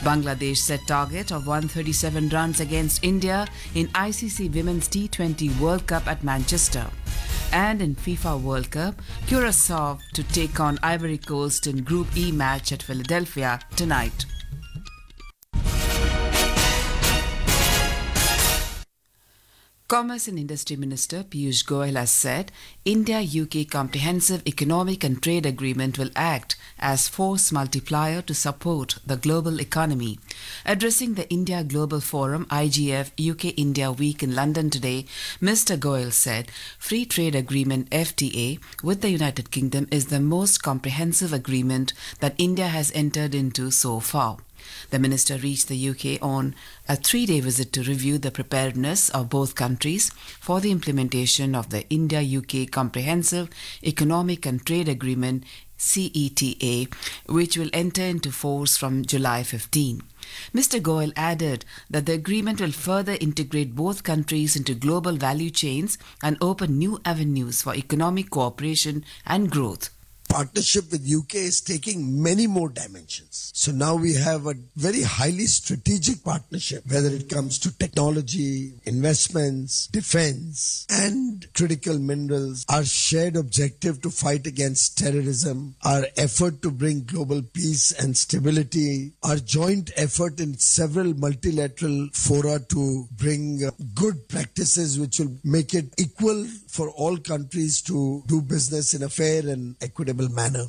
Bangladesh set target of 137 runs against India in ICC Women's T20 World Cup at Manchester. And in FIFA World Cup, Curacao to take on Ivory Coast in Group E match at Philadelphia tonight. Commerce and Industry Minister Piyush Goyal has said India-UK Comprehensive Economic and Trade Agreement will act as force multiplier to support the global economy. Addressing the India Global Forum IGF UK-India Week in London today, Mr. Goyal said Free Trade Agreement FTA with the United Kingdom is the most comprehensive agreement that India has entered into so far. The minister reached the UK on a 3-day visit to review the preparedness of both countries for the implementation of the India-UK Comprehensive Economic and Trade Agreement CETA, which will enter into force from July 15. Mr. Goyal added that the agreement will further integrate both countries into global value chains and open new avenues for economic cooperation and growth. Partnership with UK is taking many more dimensions. So now we have a very highly strategic partnership, whether it comes to technology, investments, defense, and critical minerals, our shared objective to fight against terrorism, our effort to bring global peace and stability, our joint effort in several multilateral fora to bring good practices which will make it equal for all countries to do business in a fair and equitable manner.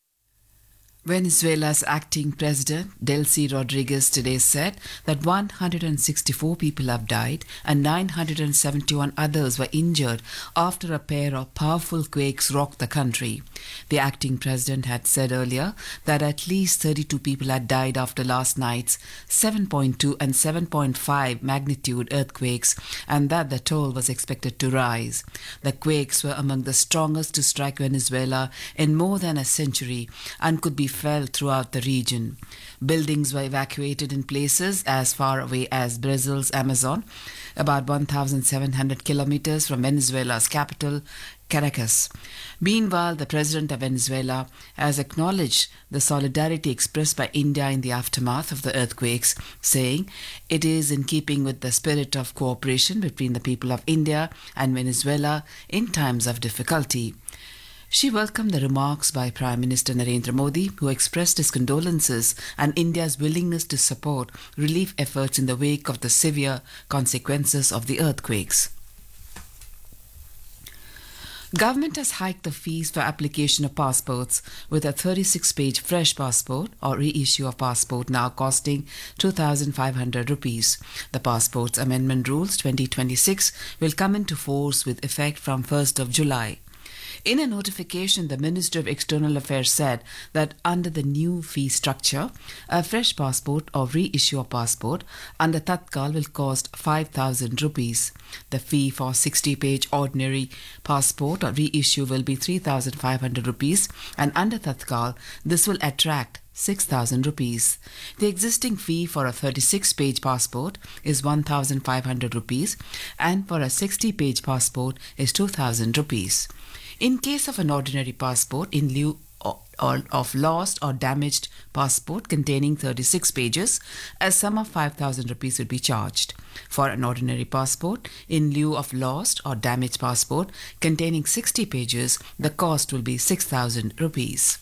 Venezuela's acting president, Delcy Rodriguez, today said that 164 people have died and 971 others were injured after a pair of powerful quakes rocked the country. The acting president had said earlier that at least 32 people had died after last night's 7.2 and 7.5 magnitude earthquakes and that the toll was expected to rise. The quakes were among the strongest to strike Venezuela in more than a century and could be felt throughout the region. Buildings were evacuated in places as far away as Brazil's Amazon, about 1,700 kilometers from Venezuela's capital, Caracas. Meanwhile, the president of Venezuela has acknowledged the solidarity expressed by India in the aftermath of the earthquakes, saying it is in keeping with the spirit of cooperation between the people of India and Venezuela in times of difficulty. She welcomed the remarks by Prime Minister Narendra Modi, who expressed his condolences and India's willingness to support relief efforts in the wake of the severe consequences of the earthquakes. Government has hiked the fees for application of passports, with a 36-page fresh passport or reissue of passport now costing 2,500 rupees. The Passports Amendment Rules 2026 will come into force with effect from 1st of July. In a notification, the Ministry of External Affairs said that under the new fee structure, a fresh passport or reissue of passport under Tatkal will cost 5,000 rupees. The fee for 60-page ordinary passport or reissue will be 3,500 rupees, and under Tatkal, this will attract 6,000 rupees. The existing fee for a 36-page passport is 1,500 rupees, and for a 60-page passport is 2,000 rupees. In case of an ordinary passport, in lieu of lost or damaged passport containing 36 pages, a sum of 5,000 rupees would be charged. For an ordinary passport, in lieu of lost or damaged passport containing 60 pages, the cost will be 6,000 rupees.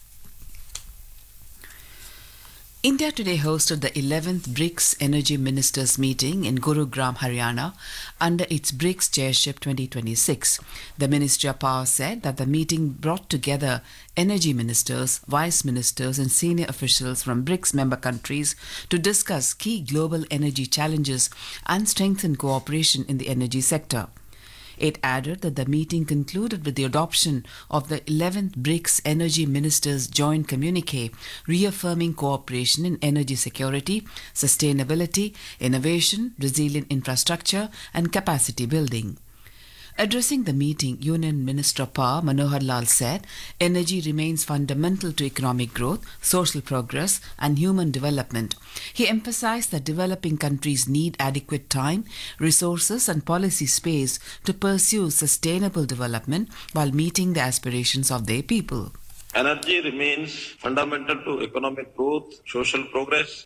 India today hosted the 11th BRICS Energy Ministers meeting in Gurugram, Haryana, under its BRICS Chairship 2026. The Ministry of Power said that the meeting brought together energy ministers, vice ministers, and senior officials from BRICS member countries to discuss key global energy challenges and strengthen cooperation in the energy sector. It added that the meeting concluded with the adoption of the 11th BRICS Energy Ministers' joint communique, reaffirming cooperation in energy security, sustainability, innovation, resilient infrastructure, and capacity building. Addressing the meeting, Union Minister of Power Manohar Lal said, energy remains fundamental to economic growth, social progress, and human development. He emphasized that developing countries need adequate time, resources, and policy space to pursue sustainable development while meeting the aspirations of their people. Energy remains fundamental to economic growth, social progress,